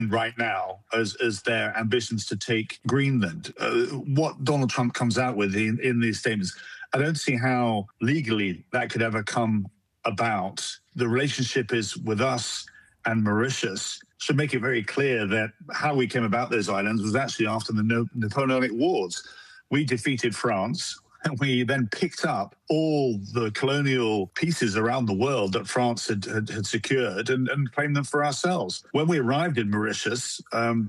right now as their ambitions to take Greenland. What Donald Trump comes out with in these statements, I don't see how legally that could ever come about. The relationship is with us and Mauritius should make it very clear that how we came about those islands was actually after the Napoleonic Wars. We defeated France, and we then picked up all the colonial pieces around the world that France had secured and claimed them for ourselves. When we arrived in Mauritius,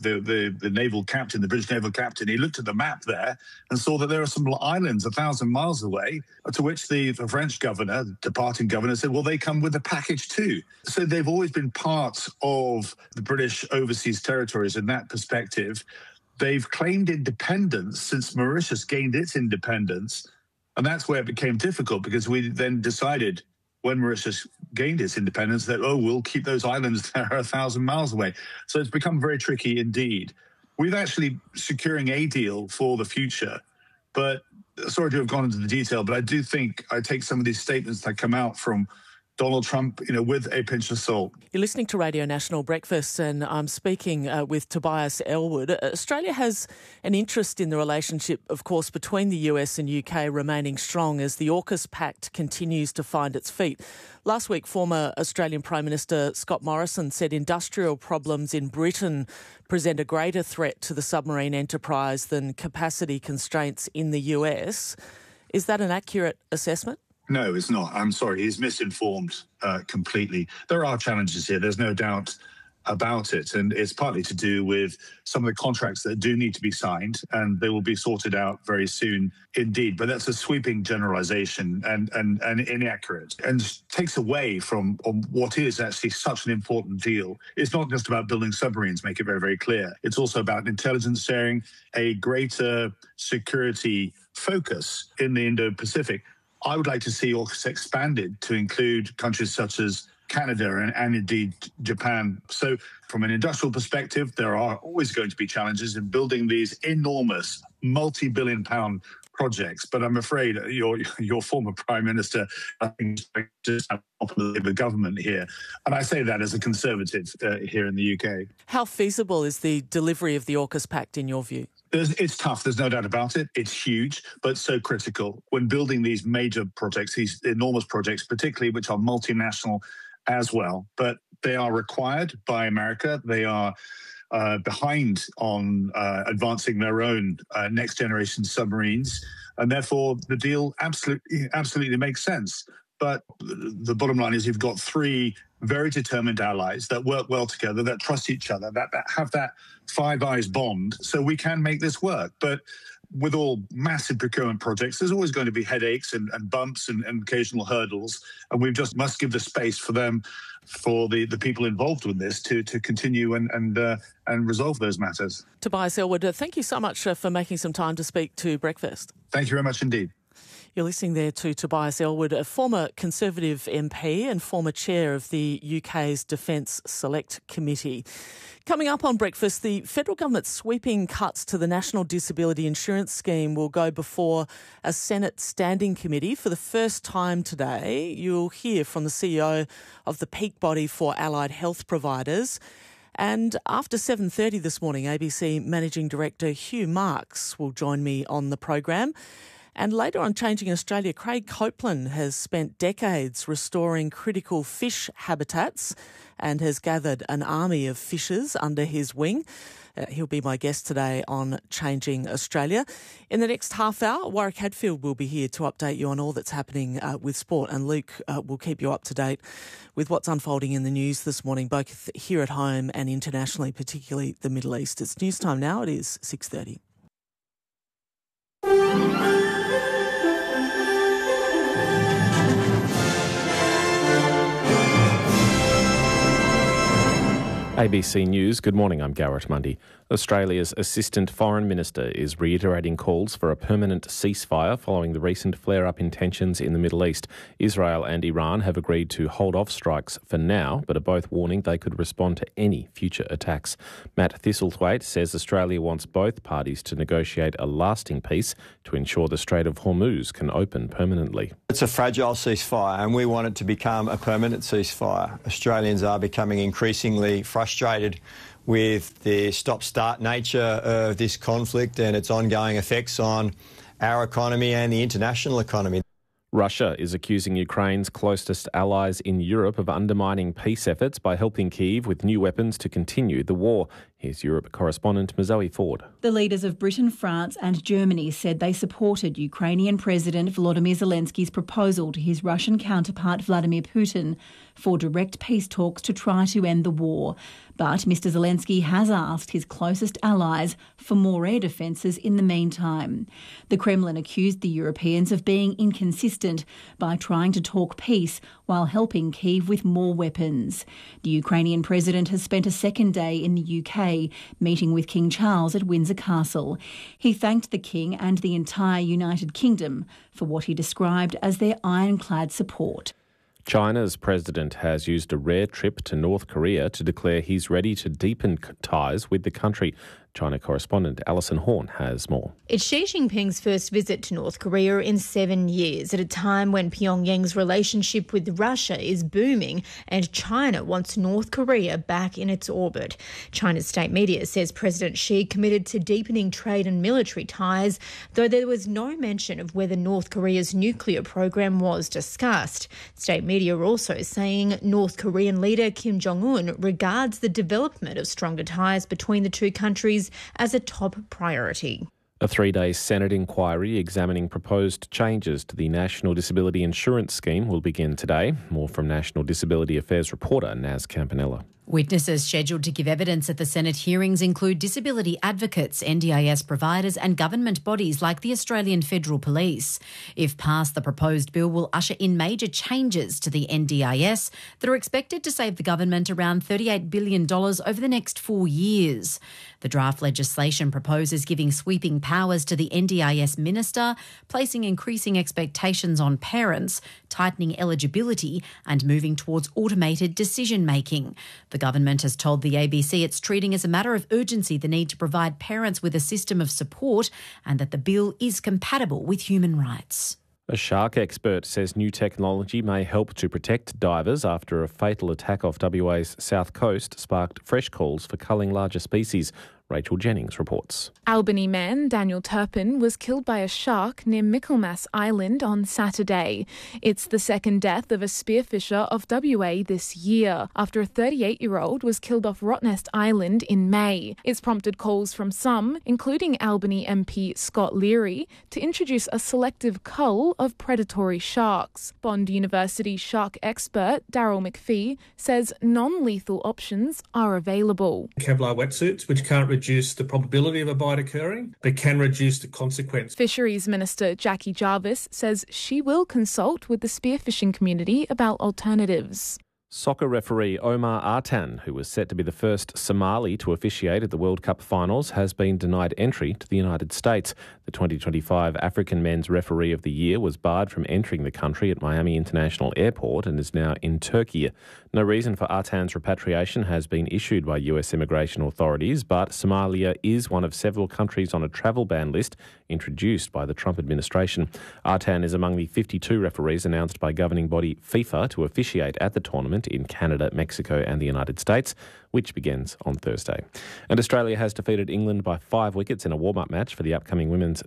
the naval captain, the British naval captain, he looked at the map there and saw that there are some islands 1,000 miles away, to which the French governor, departing governor, said, well, they come with a package too. So they've always been part of the British overseas territories in that perspective. They've claimed independence since Mauritius gained its independence, and that's where it became difficult, because we then decided when Mauritius gained its independence that, we'll keep those islands that are 1,000 miles away. So it's become very tricky indeed. We've actually securing a deal for the future, but sorry to have gone into the detail, but I do think I take some of these statements that come out from Donald Trump, with a pinch of salt. You're listening to Radio National Breakfast, and I'm speaking with Tobias Ellwood. Australia has an interest in the relationship, of course, between the US and UK remaining strong as the AUKUS Pact continues to find its feet. Last week, former Australian Prime Minister Scott Morrison said industrial problems in Britain present a greater threat to the submarine enterprise than capacity constraints in the US. Is that an accurate assessment? No, it's not. I'm sorry. He's misinformed completely. There are challenges here. There's no doubt about it. And it's partly to do with some of the contracts that do need to be signed, and they will be sorted out very soon indeed. But that's a sweeping generalization and inaccurate, and takes away from what is actually such an important deal. It's not just about building submarines, make it very, very clear. It's also about intelligence sharing, a greater security focus in the Indo-Pacific. I would like to see AUKUS expanded to include countries such as Canada and indeed Japan. So from an industrial perspective, there are always going to be challenges in building these enormous multi-billion-pound projects. But I'm afraid your former Prime Minister, I think, just have the government here. And I say that as a Conservative here in the UK. How feasible is the delivery of the AUKUS Pact in your view? It's tough, there's no doubt about it. It's huge, but so critical. When building these major projects, these enormous projects, particularly which are multinational as well, but they are required by America. They are behind on advancing their own next generation submarines, and therefore the deal absolutely makes sense. But the bottom line is you've got three very determined allies that work well together, that trust each other, that have that Five Eyes bond, so we can make this work. But with all massive procurement projects, there's always going to be headaches and bumps and occasional hurdles, and we just must give the space for them, for the people involved with this to continue and resolve those matters. Tobias Ellwood, thank you so much for making some time to speak to Breakfast. Thank you very much indeed. You're listening there to Tobias Ellwood, a former Conservative MP and former chair of the UK's Defence Select Committee. Coming up on Breakfast, the federal government's sweeping cuts to the National Disability Insurance Scheme will go before a Senate Standing Committee for the first time today. You'll hear from the CEO of the peak body for allied health providers. And after 7:30 this morning, ABC Managing Director Hugh Marks will join me on the program. And later on Changing Australia, Craig Copeland has spent decades restoring critical fish habitats and has gathered an army of fishers under his wing. He'll be my guest today on Changing Australia. In the next half hour, Warwick Hadfield will be here to update you on all that's happening with sport, and Luke will keep you up to date with what's unfolding in the news this morning, both here at home and internationally, particularly the Middle East. It's news time now. It is 6:30. ABC News, good morning, I'm Garrett Mundy. Australia's Assistant Foreign Minister is reiterating calls for a permanent ceasefire following the recent flare-up in tensions in the Middle East. Israel and Iran have agreed to hold off strikes for now, but are both warning they could respond to any future attacks. Matt Thistlethwaite says Australia wants both parties to negotiate a lasting peace to ensure the Strait of Hormuz can open permanently. It's a fragile ceasefire and we want it to become a permanent ceasefire. Australians are becoming increasingly frustrated with the stop-start nature of this conflict and its ongoing effects on our economy and the international economy. Russia is accusing Ukraine's closest allies in Europe of undermining peace efforts by helping Kyiv with new weapons to continue the war. Here's Europe correspondent Zoe Ford. The leaders of Britain, France and Germany said they supported Ukrainian President Volodymyr Zelensky's proposal to his Russian counterpart Vladimir Putin for direct peace talks to try to end the war. But Mr Zelensky has asked his closest allies for more air defences in the meantime. The Kremlin accused the Europeans of being inconsistent by trying to talk peace while helping Kyiv with more weapons. The Ukrainian president has spent a second day in the UK, meeting with King Charles at Windsor Castle. He thanked the King and the entire United Kingdom for what he described as their ironclad support. China's president has used a rare trip to North Korea to declare he's ready to deepen ties with the country. China correspondent Alison Horn has more. It's Xi Jinping's first visit to North Korea in 7 years, at a time when Pyongyang's relationship with Russia is booming and China wants North Korea back in its orbit. China's state media says President Xi committed to deepening trade and military ties, though there was no mention of whether North Korea's nuclear program was discussed. State media are also saying North Korean leader Kim Jong-un regards the development of stronger ties between the two countries as a top priority. A 3-day Senate inquiry examining proposed changes to the National Disability Insurance Scheme will begin today. More from National Disability Affairs reporter Naz Campanella. Witnesses scheduled to give evidence at the Senate hearings include disability advocates, NDIS providers and government bodies like the Australian Federal Police. If passed, the proposed bill will usher in major changes to the NDIS that are expected to save the government around $38 billion over the next 4 years. The draft legislation proposes giving sweeping powers to the NDIS minister, placing increasing expectations on parents, tightening eligibility and moving towards automated decision-making. The government has told the ABC it's treating as a matter of urgency the need to provide parents with a system of support and that the bill is compatible with human rights. A shark expert says new technology may help to protect divers after a fatal attack off WA's south coast sparked fresh calls for culling larger species. Rachel Jennings reports. Albany man Daniel Turpin was killed by a shark near Michaelmas Island on Saturday. It's the second death of a spearfisher of WA this year, after a 38-year-old was killed off Rottnest Island in May. It's prompted calls from some, including Albany MP Scott Leary, to introduce a selective cull of predatory sharks. Bond University shark expert Daryl McPhee says non-lethal options are available. Kevlar wetsuits, which can't reduce the probability of a bite occurring, but can reduce the consequence. Fisheries Minister Jackie Jarvis says she will consult with the spearfishing community about alternatives. Soccer referee Omar Artan, who was set to be the first Somali to officiate at the World Cup finals, has been denied entry to the United States. The 2025 African Men's Referee of the Year was barred from entering the country at Miami International Airport and is now in Turkey. No reason for Artan's repatriation has been issued by US immigration authorities, but Somalia is one of several countries on a travel ban list introduced by the Trump administration. Artan is among the 52 referees announced by governing body FIFA to officiate at the tournament in Canada, Mexico and the United States, which begins on Thursday. And Australia has defeated England by 5 wickets in a warm-up match for the upcoming Women's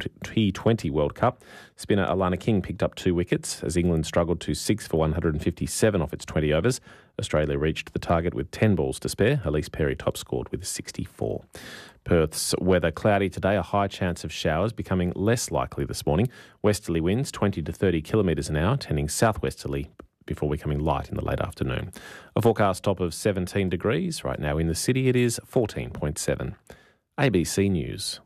T20 World Cup. Spinner Alana King picked up 2 wickets as England struggled to 6 for 157 off its 20 overs. Australia reached the target with 10 balls to spare. Elise Perry top scored with 64. Perth's weather cloudy today, a high chance of showers becoming less likely this morning. Westerly winds 20 to 30 kilometres an hour, tending southwesterly before becoming light in the late afternoon. A forecast top of 17 degrees. Right now in the city it is 14.7. ABC News.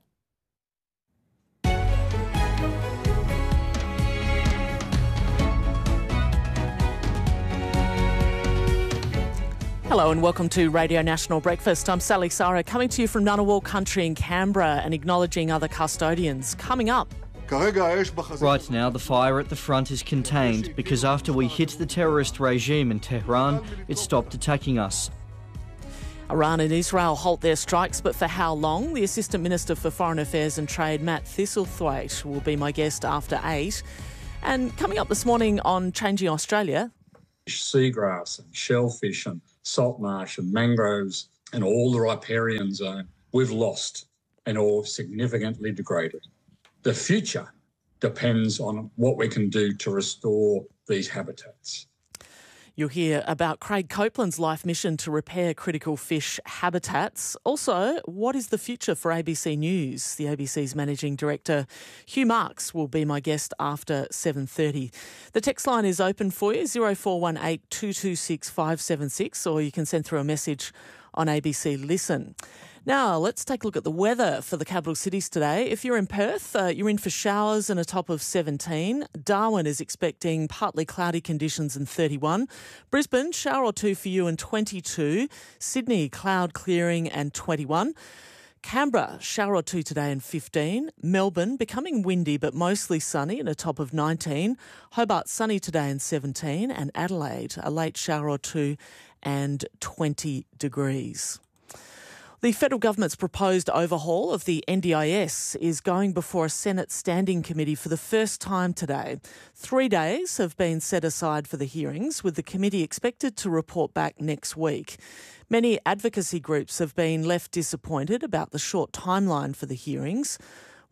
Hello and welcome to Radio National Breakfast. I'm Sally Sara, coming to you from Ngunnawal Country in Canberra and acknowledging other custodians. Coming up. Right now, the fire at the front is contained because after we hit the terrorist regime in Tehran, it stopped attacking us. Iran and Israel halt their strikes, but for how long? The Assistant Minister for Foreign Affairs and Trade, Matt Thistlethwaite, will be my guest after 8. And coming up this morning on Changing Australia... Seagrass and shellfish and salt marsh and mangroves and all the riparian zone we've lost and or significantly degraded. The future depends on what we can do to restore these habitats. You'll hear about Craig Copeland's life mission to repair critical fish habitats. Also, what is the future for ABC News? The ABC's Managing Director, Hugh Marks, will be my guest after 7:30. The text line is open for you, 0418 226 576, or you can send through a message on ABC Listen. Now, let's take a look at the weather for the capital cities today. If you're in Perth, you're in for showers and a top of 17. Darwin is expecting partly cloudy conditions and 31. Brisbane, shower or two for you and 22. Sydney, cloud clearing and 21. Canberra, shower or two today and 15. Melbourne, becoming windy but mostly sunny and a top of 19. Hobart, sunny today and 17. And Adelaide, a late shower or two and 20 degrees. The federal government's proposed overhaul of the NDIS is going before a Senate Standing Committee for the first time today. 3 days have been set aside for the hearings, with the committee expected to report back next week. Many advocacy groups have been left disappointed about the short timeline for the hearings.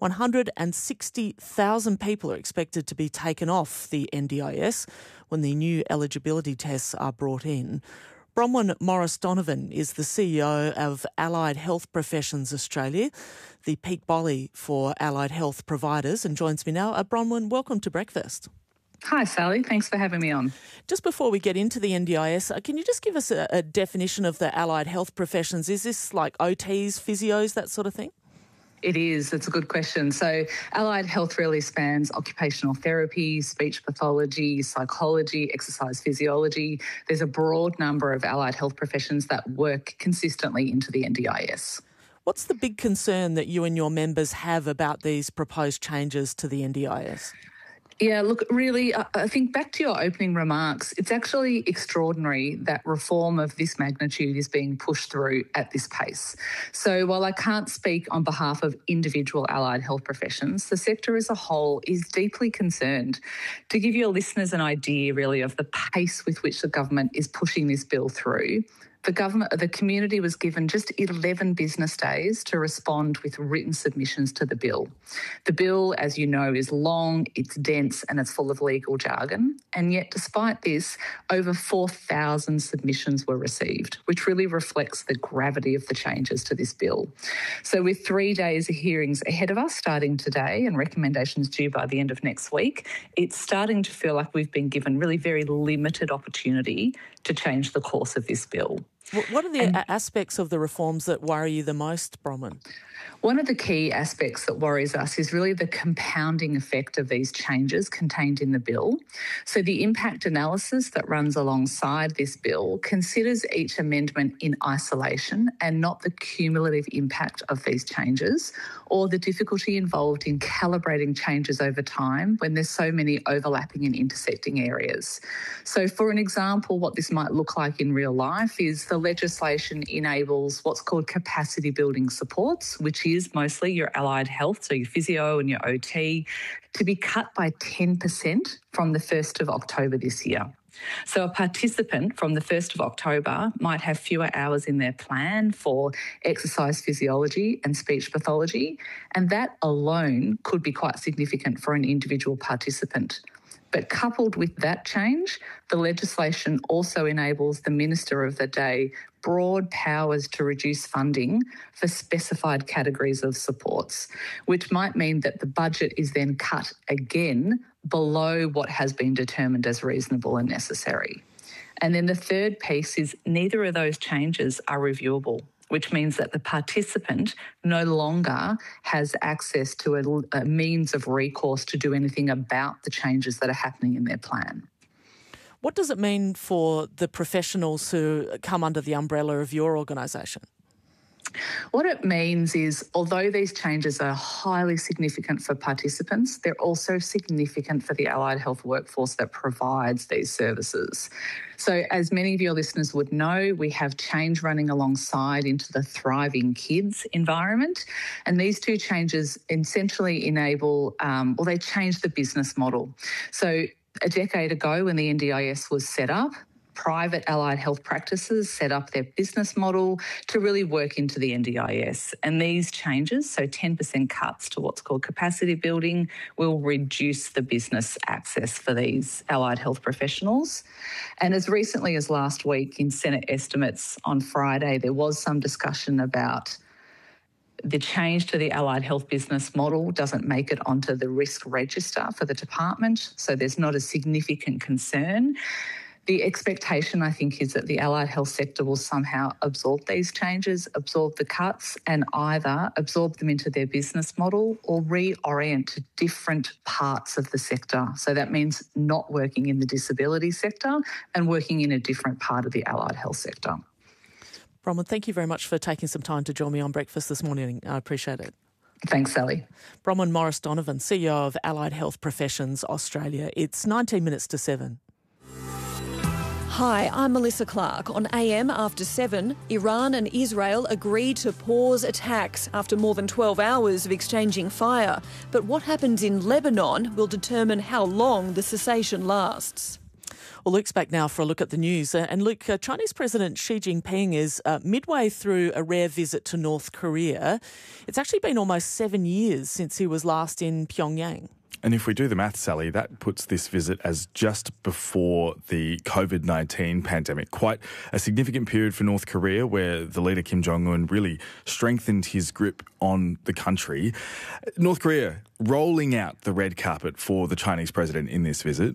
160,000 people are expected to be taken off the NDIS when the new eligibility tests are brought in. Bronwyn Morris-Donovan is the CEO of Allied Health Professions Australia, the peak body for allied health providers, and joins me now. Bronwyn, welcome to Breakfast. Hi, Sally. Thanks for having me on. Just before we get into the NDIS, can you just give us a definition of the allied health professions? Is this like OTs, physios, that sort of thing? It is. It's a good question. So allied health really spans occupational therapy, speech pathology, psychology, exercise physiology. There's a broad number of allied health professions that work consistently into the NDIS. What's the big concern that you and your members have about these proposed changes to the NDIS? Yeah, look, really, I think back to your opening remarks, it's actually extraordinary that reform of this magnitude is being pushed through at this pace. So while I can't speak on behalf of individual allied health professions, the sector as a whole is deeply concerned. To give your listeners an idea, really, of the pace with which the government is pushing this bill through, the community was given just 11 business days to respond with written submissions to the bill. The bill, as you know, is long, it's dense and it's full of legal jargon. And yet, despite this, over 4,000 submissions were received, which really reflects the gravity of the changes to this bill. So with 3 days of hearings ahead of us starting today and recommendations due by the end of next week, it's starting to feel like we've been given really very limited opportunity to change the course of this bill. What are the aspects of the reforms that worry you the most, Bronwyn? One of the key aspects that worries us is really the compounding effect of these changes contained in the bill. So the impact analysis that runs alongside this bill considers each amendment in isolation and not the cumulative impact of these changes or the difficulty involved in calibrating changes over time when there's so many overlapping and intersecting areas. So for an example, what this might look like in real life is the legislation enables what's called capacity building supports, which is mostly your allied health, so your physio and your OT, to be cut by 10% from the 1st of October this year. So a participant from the 1st of October might have fewer hours in their plan for exercise physiology and speech pathology, and that alone could be quite significant for an individual participant. But coupled with that change, the legislation also enables the Minister of the Day broad powers to reduce funding for specified categories of supports, which might mean that the budget is then cut again below what has been determined as reasonable and necessary. And then the third piece is neither of those changes are reviewable, which means that the participant no longer has access to a means of recourse to do anything about the changes that are happening in their plan. What does it mean for the professionals who come under the umbrella of your organisation? What it means is, although these changes are highly significant for participants, they're also significant for the allied health workforce that provides these services. So as many of your listeners would know, we have change running alongside into the Thriving Kids environment. And these two changes essentially enable, they change the business model. So a decade ago when the NDIS was set up, private allied health practices set up their business model to really work into the NDIS. And these changes, so 10% cuts to what's called capacity building, will reduce the business access for these allied health professionals. And as recently as last week in Senate estimates on Friday, there was some discussion about the change to the allied health business model doesn't make it onto the risk register for the department, so there's not a significant concern. The expectation, I think, is that the allied health sector will somehow absorb these changes, absorb the cuts, and either absorb them into their business model or reorient to different parts of the sector. So that means not working in the disability sector and working in a different part of the allied health sector. Bronwyn, thank you very much for taking some time to join me on Breakfast this morning. I appreciate it. Thanks, Sally. Bronwyn Morris-Donovan, CEO of Allied Health Professions Australia. It's 19 minutes to 7. Hi, I'm Melissa Clark. On AM after 7, Iran and Israel agreed to pause attacks after more than 12 hours of exchanging fire. But what happens in Lebanon will determine how long the cessation lasts. Well, Luke's back now for a look at the news. And Luke, Chinese President Xi Jinping is midway through a rare visit to North Korea. It's actually been almost 7 years since he was last in Pyongyang. And if we do the math, Sally, that puts this visit as just before the COVID-19 pandemic. Quite a significant period for North Korea where the leader Kim Jong-un really strengthened his grip on the country. North Korea rolling out the red carpet for the Chinese president in this visit.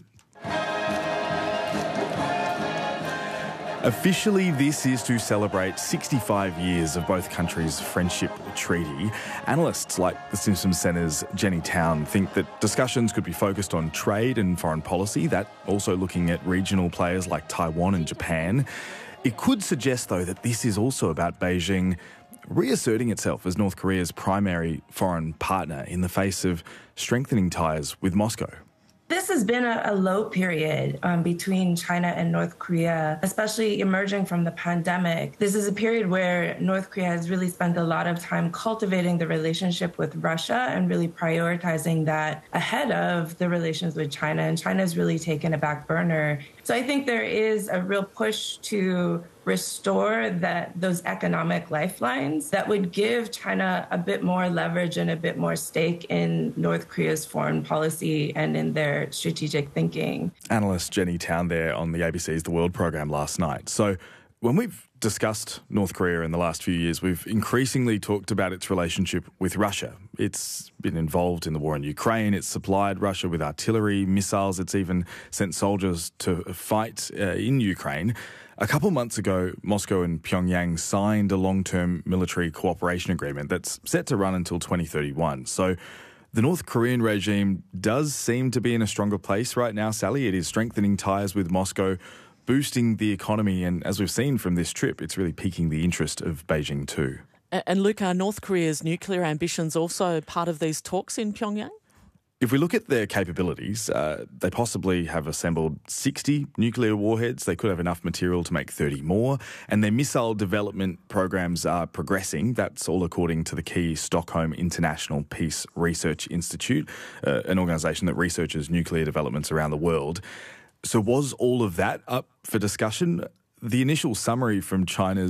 Officially, this is to celebrate 65 years of both countries' friendship treaty. Analysts like the Simpson Centre's Jenny Town think that discussions could be focused on trade and foreign policy, that also looking at regional players like Taiwan and Japan. It could suggest, though, that this is also about Beijing reasserting itself as North Korea's primary foreign partner in the face of strengthening ties with Moscow. This has been a low period between China and North Korea, especially emerging from the pandemic. This is a period where North Korea has really spent a lot of time cultivating the relationship with Russia and really prioritizing that ahead of the relations with China. And China's really taken a back burner. So I think there is a real push to restore those economic lifelines that would give China a bit more leverage and a bit more stake in North Korea's foreign policy and in their strategic thinking. Analyst Jenny Town there on the ABC's The World programme last night. So when we've discussed North Korea in the last few years, we've increasingly talked about its relationship with Russia. It's been involved in the war in Ukraine. It's supplied Russia with artillery, missiles. It's even sent soldiers to fight in Ukraine. A couple months ago, Moscow and Pyongyang signed a long-term military cooperation agreement that's set to run until 2031. So the North Korean regime does seem to be in a stronger place right now, Sally. It is strengthening ties with Moscow, boosting the economy, and as we've seen from this trip, it's really piquing the interest of Beijing too. And Luke, are North Korea's nuclear ambitions also part of these talks in Pyongyang? If we look at their capabilities, they possibly have assembled 60 nuclear warheads. They could have enough material to make 30 more. And their missile development programs are progressing. That's all according to the key Stockholm International Peace Research Institute, an organisation that researches nuclear developments around the world. So was all of that up for discussion? The initial summary from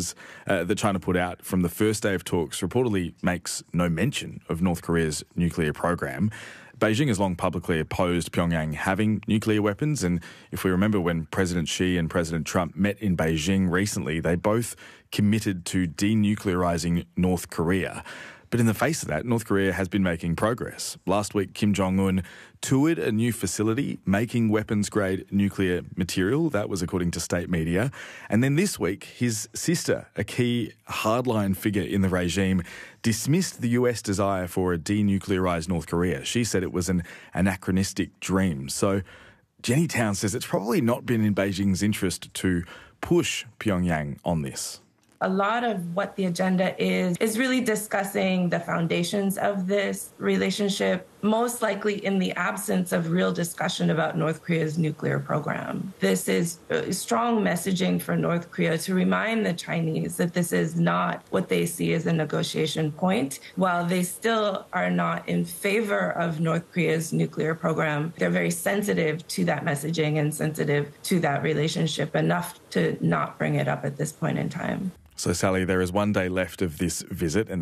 that China put out from the first day of talks reportedly makes no mention of North Korea's nuclear program. Beijing has long publicly opposed Pyongyang having nuclear weapons, and if we remember when President Xi and President Trump met in Beijing recently, they both committed to denuclearizing North Korea. But in the face of that, North Korea has been making progress. Last week, Kim Jong-un toured a new facility making weapons-grade nuclear material. That was according to state media. And then this week, his sister, a key hardline figure in the regime, dismissed the US desire for a denuclearized North Korea. She said it was an anachronistic dream. So Jenny Town says it's probably not been in Beijing's interest to push Pyongyang on this. A lot of what the agenda is really discussing the foundations of this relationship, most likely in the absence of real discussion about North Korea's nuclear program. This is strong messaging for North Korea to remind the Chinese that this is not what they see as a negotiation point. While they still are not in favor of North Korea's nuclear program, they're very sensitive to that messaging and sensitive to that relationship enough to not bring it up at this point in time. So, Sally, there is one day left of this visit, and